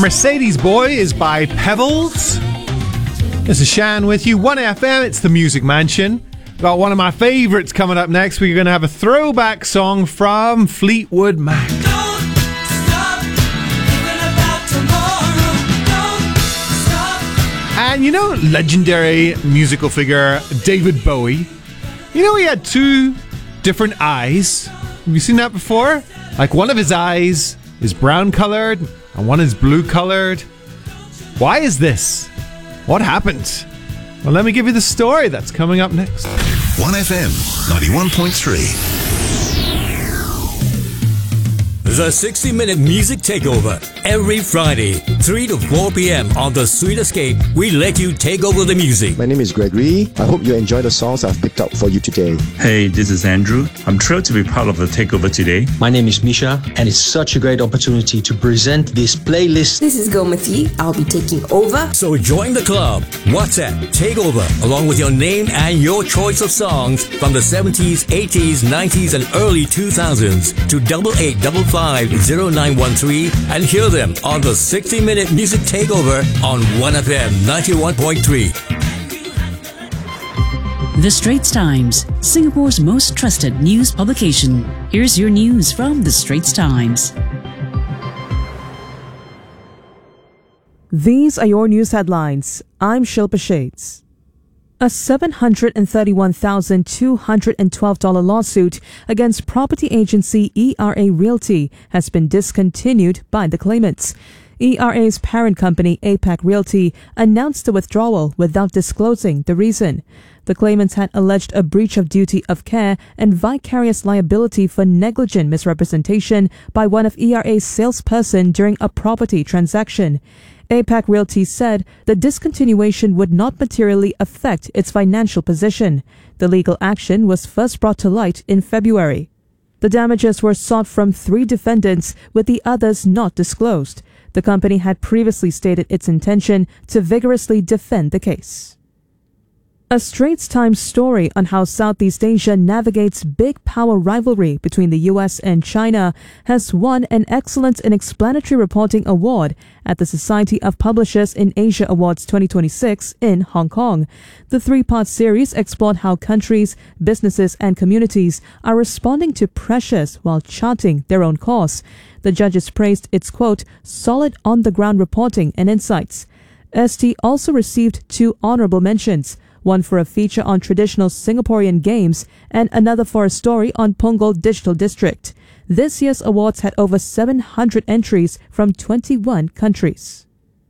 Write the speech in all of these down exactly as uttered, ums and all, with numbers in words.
Mercedes Boy is by Pebbles. This is Shan with you. one F M, it's the Music Mansion. Got one of my favourites coming up next. We're going to have a throwback song from Fleetwood Mac. Don't stop thinking about tomorrow. Don't stop. And you know, legendary musical figure David Bowie. You know, he had two different eyes. Have you seen that before? Like, one of his eyes is brown coloured and one is blue coloured. Why is this? What happened? Well, let me give you the story that's coming up next. one F M ninety-one point three. The sixty minute Music Takeover. Every Friday, three to four p.m. on The Sweet Escape, we let you take over the music. My name is Gregory. I hope you enjoy the songs I've picked out for you today. Hey, this is Andrew. I'm thrilled to be part of the takeover today. My name is Misha, and it's such a great opportunity to present this playlist. This is Gomati. I'll be taking over. So join the club. WhatsApp Takeover, along with your name and your choice of songs from the seventies, eighties, nineties, and early two thousands to double eight double five zero nine one three and hear them on the sixty minute Music Takeover on one F M ninety-one point three. The Straits Times, Singapore's most trusted news publication. Here's your news from The Straits Times. These are your news headlines. I'm Shilpa Shades. A seven hundred thirty-one thousand two hundred twelve dollars lawsuit against property agency E R A Realty has been discontinued by the claimants. E R A's parent company, APAC Realty, announced the withdrawal without disclosing the reason. The claimants had alleged a breach of duty of care and vicarious liability for negligent misrepresentation by one of E R A's salesperson during a property transaction. APAC Realty said the discontinuation would not materially affect its financial position. The legal action was first brought to light in February. The damages were sought from three defendants, with the others not disclosed. The company had previously stated its intention to vigorously defend the case. A Straits Times story on how Southeast Asia navigates big power rivalry between the U S and China has won an Excellence in Explanatory Reporting Award at the Society of Publishers in Asia Awards twenty twenty-six in Hong Kong. The three-part series explored how countries, businesses and communities are responding to pressures while charting their own course. The judges praised its, quote, solid on-the-ground reporting and insights. S T also received two honorable mentions, one for a feature on traditional Singaporean games and another for a story on Punggol Digital District. This year's awards had over seven hundred entries from twenty-one countries.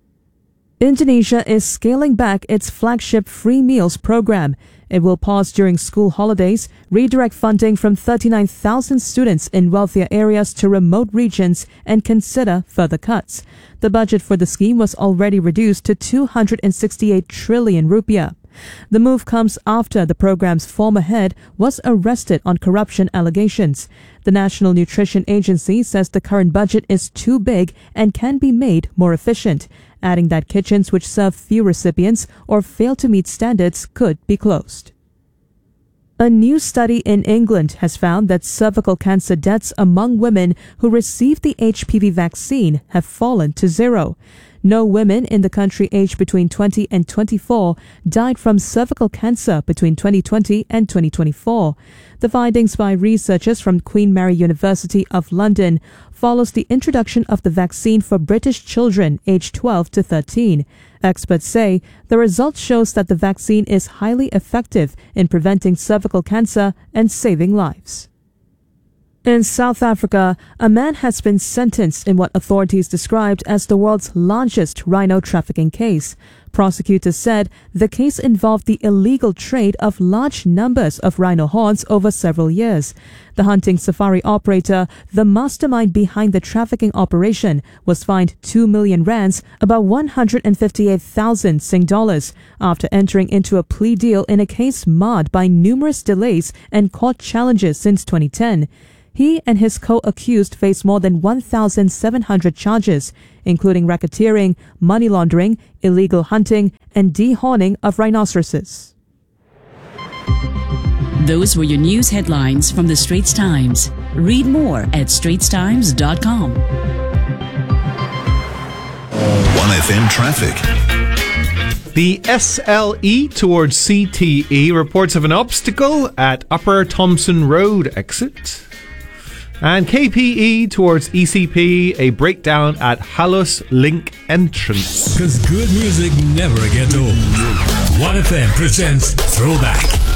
Indonesia is scaling back its flagship free meals program. It will pause during school holidays, redirect funding from thirty-nine thousand students in wealthier areas to remote regions, and consider further cuts. The budget for the scheme was already reduced to two hundred sixty-eight trillion rupiah. The move comes after the program's former head was arrested on corruption allegations. The National Nutrition Agency says the current budget is too big and can be made more efficient, adding that kitchens which serve few recipients or fail to meet standards could be closed. A new study in England has found that cervical cancer deaths among women who received the H P V vaccine have fallen to zero. No women in the country aged between twenty and twenty-four died from cervical cancer between twenty twenty and twenty twenty-four. The findings by researchers from Queen Mary University of London follows the introduction of the vaccine for British children aged twelve to thirteen. Experts say the result shows that the vaccine is highly effective in preventing cervical cancer and saving lives. In South Africa, a man has been sentenced in what authorities described as the world's largest rhino trafficking case. Prosecutors said the case involved the illegal trade of large numbers of rhino horns over several years. The hunting safari operator, the mastermind behind the trafficking operation, was fined two million rands, about one hundred fifty-eight thousand Sing dollars, after entering into a plea deal in a case marred by numerous delays and court challenges since twenty ten. He and his co-accused face more than one thousand seven hundred charges, including racketeering, money laundering, illegal hunting, and dehorning of rhinoceroses. Those were your news headlines from the Straits Times. Read more at straits times dot com. F M traffic. The S L E towards C T E reports of an obstacle at Upper Thompson Road exit. And K P E towards E C P, a breakdown at Hallos Link entrance. Because good music never gets old. one F M presents Throwback.